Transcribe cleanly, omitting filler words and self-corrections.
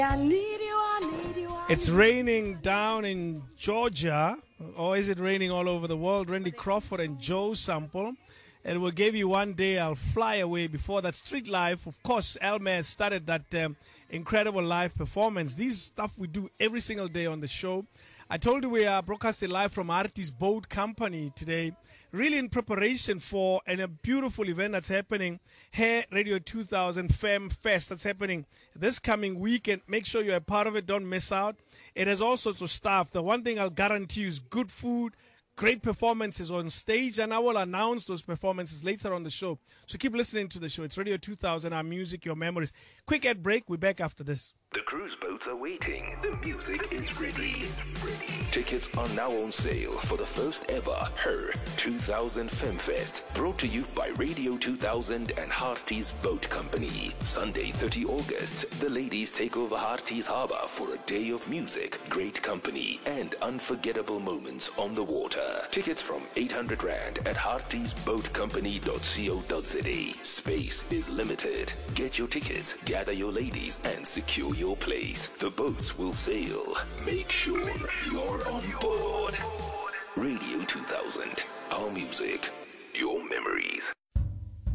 It's raining down in Georgia, or is it raining all over the world? Randy Crawford and Joe Sample. And we'll give you One Day I'll Fly Away. Before that, Street Life. Of course, Elmer has started that incredible live performance. These stuff we do every single day on the show. I told you we are broadcasting live from Harties Boat Company today, really in preparation for a beautiful event that's happening here, Radio 2000 Fem Fest. That's happening this coming weekend. Make sure you're a part of it. Don't miss out. It has all sorts of stuff. The one thing I'll guarantee you is good food, great performances on stage, and I will announce those performances later on the show. So keep listening to the show. It's Radio 2000, our music, your memories. Quick ad break. We're back after this. The cruise boats are waiting. The music is ready. Tickets are now on sale for the first ever Her 2000 Femfest, brought to you by Radio 2000 and Harties Boat Company. Sunday, 30 August, the ladies take over Harties Harbour for a day of music, great company, and unforgettable moments on the water. Tickets from 800 Rand at hartiesboatcompany.co.za. Space is limited. Get your tickets, gather your ladies, and secure your place. The boats will sail. Make sure you're on board. Radio 2000. Our music. Your memories.